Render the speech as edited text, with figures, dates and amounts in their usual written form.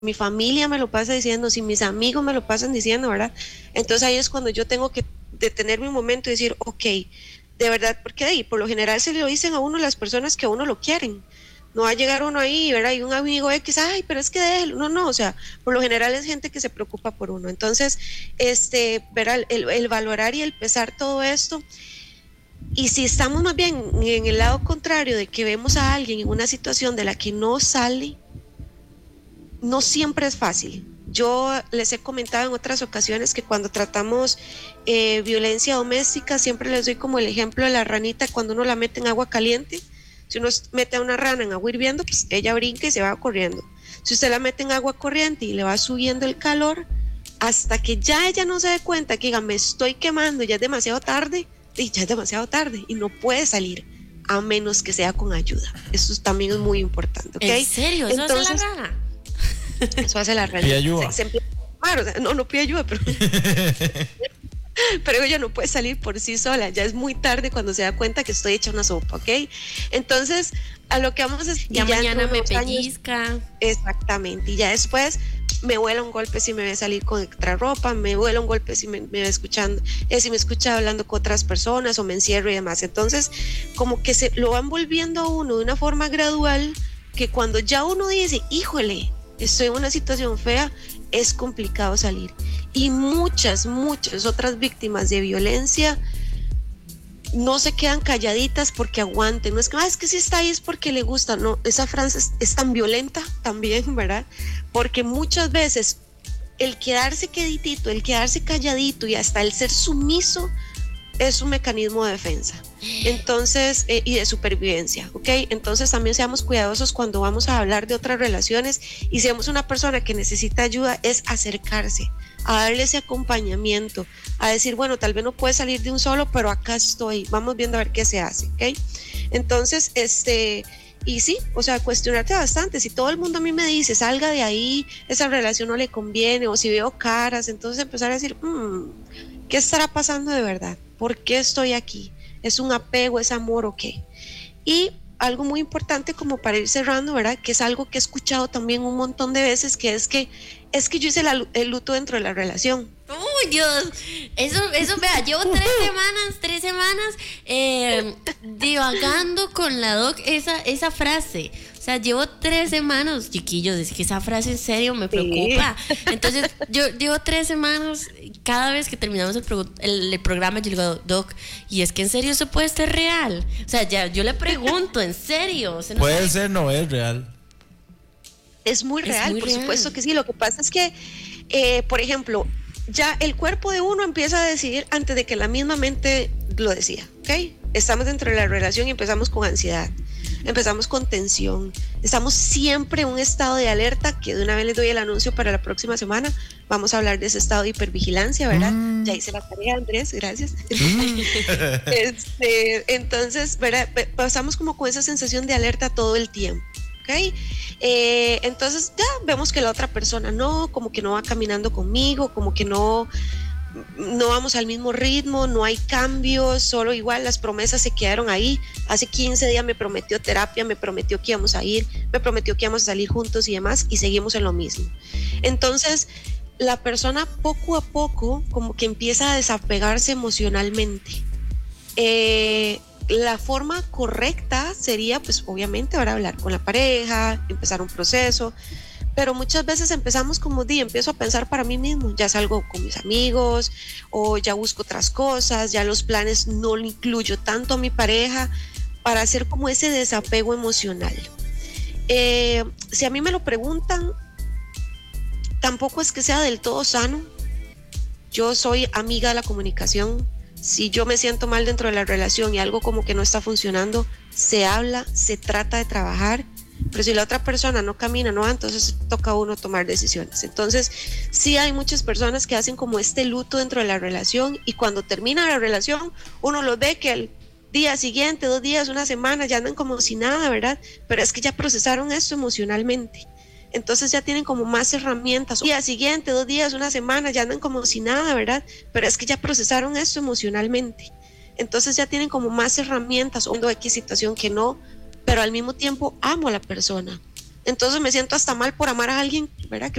mi familia me lo pasa diciendo, si mis amigos me lo pasan diciendo, ¿verdad? Entonces ahí es cuando yo tengo que detenerme un momento y decir, ok, de verdad, porque ahí por lo general se lo dicen a uno las personas que a uno lo quieren. No va a llegar uno ahí, ¿verdad? Y un amigo X, ay, pero es que déjelo. No, no, o sea, por lo general es gente que se preocupa por uno. Entonces, ¿verdad? El valorar y el pesar todo esto. Y si estamos más bien en el lado contrario de que vemos a alguien en una situación de la que no sale, no siempre es fácil. Yo les he comentado en otras ocasiones que cuando tratamos violencia doméstica, siempre les doy como el ejemplo de la ranita cuando uno la mete en agua caliente. Si uno mete a una rana en agua hirviendo, pues ella brinca y se va corriendo. Si usted la mete en agua corriente y le va subiendo el calor, hasta que ya ella no se dé cuenta que diga, me estoy quemando, ya es demasiado tarde, y ya es demasiado tarde y no puede salir a menos que sea con ayuda. Eso también es muy importante, ¿ok? ¿En serio? ¿Eso hace la rana? Eso hace la rana. Pide ayuda. Se empieza a quemar, o sea, no pide ayuda, pero ella no puede salir por sí sola, ya es muy tarde cuando se da cuenta que estoy hecha una sopa, ¿ok? Entonces, a lo que vamos es... Ya mañana me pellizca. Exactamente, y ya después me vuela un golpe si me ve salir con extra ropa, me vuela un golpe si me ve escuchando, si me escucha hablando con otras personas o me encierro y demás. Entonces, como que se lo van volviendo a uno de una forma gradual, que cuando ya uno dice, híjole, estoy en una situación fea, es complicado salir. Y muchas otras víctimas de violencia no se quedan calladitas porque aguanten. No es que, es que si está ahí es porque le gusta. No, esa frase es tan violenta también, ¿verdad? Porque muchas veces el quedarse queditito, el quedarse calladito y hasta el ser sumiso es un mecanismo de defensa. Entonces, y de supervivencia, ¿ok? Entonces también seamos cuidadosos cuando vamos a hablar de otras relaciones, y si vemos una persona que necesita ayuda, es acercarse, a darle ese acompañamiento, a decir, bueno, tal vez no puede salir de un solo, pero acá estoy, vamos viendo a ver qué se hace, ¿ok? Entonces, y sí, o sea, cuestionarte bastante. Si todo el mundo a mí me dice, salga de ahí, esa relación no le conviene, o si veo caras, entonces empezar a decir, ¿qué estará pasando de verdad? ¿Por qué estoy aquí? ¿Es un apego, es amor o qué? Y algo muy importante como para ir cerrando, ¿verdad? Que es algo que he escuchado también un montón de veces, que es que yo hice el luto dentro de la relación. ¡Uy, Dios! Eso, vea, llevo 3 semanas divagando con la doc esa frase. O sea, llevo 3 semanas, chiquillos, es que esa frase en serio me preocupa. Sí. Entonces, yo llevo 3 semanas, cada vez que terminamos el programa, yo le digo, doc, ¿y es que en serio eso puede ser real? O sea, ya yo le pregunto, ¿en serio? O sea, no puede ser, no es real. Es muy real, por supuesto que sí. Lo que pasa es que, por ejemplo, ya el cuerpo de uno empieza a decidir antes de que la misma mente lo decida, ¿ok? Estamos dentro de la relación y empezamos con ansiedad, empezamos con tensión, estamos siempre en un estado de alerta, que de una vez les doy el anuncio para la próxima semana. Vamos a hablar de ese estado de hipervigilancia, ¿verdad? Ya hice la tarea, Andrés, gracias. Entonces, ¿verdad? Pasamos como con esa sensación de alerta todo el tiempo. ¿Okay? Entonces ya vemos que la otra persona no, como que no va caminando conmigo, como que no vamos al mismo ritmo, no hay cambios, solo igual las promesas se quedaron ahí. Hace 15 días me prometió terapia, me prometió que íbamos a ir, me prometió que íbamos a salir juntos y demás, y seguimos en lo mismo. Entonces la persona poco a poco como que empieza a desapegarse emocionalmente. La forma correcta sería, pues obviamente, ahora hablar con la pareja, empezar un proceso, pero muchas veces empezamos como empiezo a pensar para mí mismo, ya salgo con mis amigos o ya busco otras cosas, ya los planes no lo incluyo tanto a mi pareja, para hacer como ese desapego emocional. Si a mí me lo preguntan, tampoco es que sea del todo sano. Yo soy amiga de la comunicación. Si yo me siento mal dentro de la relación y algo como que no está funcionando, se habla, se trata de trabajar, pero si la otra persona no camina, no va, entonces toca a uno tomar decisiones. Entonces, sí hay muchas personas que hacen como este luto dentro de la relación, y cuando termina la relación, uno los ve que el día siguiente, 2 días, una semana, ya andan como si nada, ¿verdad? Pero es que ya procesaron esto emocionalmente. Entonces ya tienen como más herramientas. Día siguiente, 2 días, una semana, ya andan como si nada, ¿verdad? Pero es que ya procesaron esto emocionalmente. Entonces ya tienen como más herramientas, o X situación que no, pero al mismo tiempo amo a la persona. Entonces me siento hasta mal por amar a alguien ¿verdad? Que